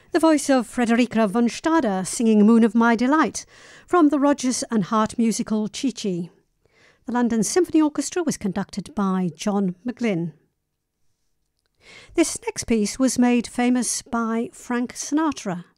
The voice of Frederica von Stade singing Moon of My Delight from the Rodgers and Hart musical Chi-Chi. The London Symphony Orchestra was conducted by John McGlynn. This next piece was made famous by Frank Sinatra.